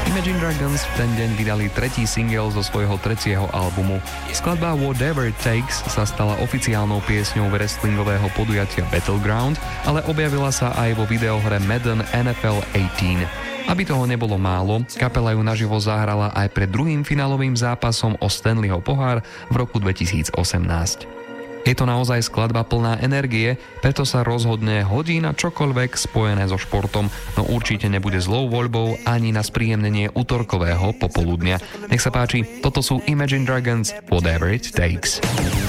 Imagine Dragons v ten deň vydali tretí single zo svojho tretieho albumu. Skladba Whatever It Takes sa stala oficiálnou piesňou wrestlingového podujatia Battleground, ale objavila sa aj vo videohre Madden NFL 18. Aby toho nebolo málo, kapela ju naživo zahrala aj pred druhým finálovým zápasom o Stanleyho pohár v roku 2018. Je to naozaj skladba plná energie, preto sa rozhodne hodí na čokoľvek spojené so športom, no určite nebude zlou voľbou ani na spríjemnenie utorkového popoludnia. Nech sa páči, toto sú Imagine Dragons, Whatever It Takes.